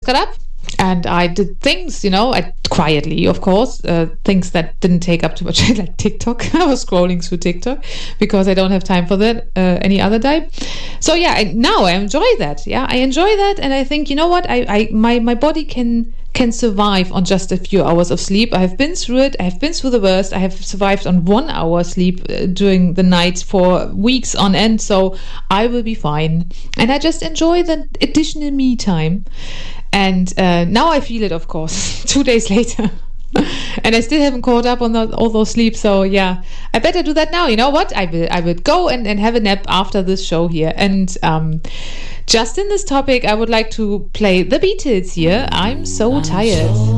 got up and I did things, quietly, of course, things that didn't take up too much, like TikTok. I was scrolling through TikTok because I don't have time for that any other day. So now I enjoy that. Yeah, I enjoy that, and I think, you know what, my body can survive on just a few hours of sleep. I have been through it. I have been through the worst. I have survived on 1 hour sleep during the night for weeks on end, so I will be fine. And I just enjoy the additional me time. And now I feel it, of course, 2 days later. And I still haven't caught up on all those sleep. So yeah, I better do that now. You know what? I will go and have a nap after this show here. And just in this topic, I would like to play the Beatles here. I'm so tired.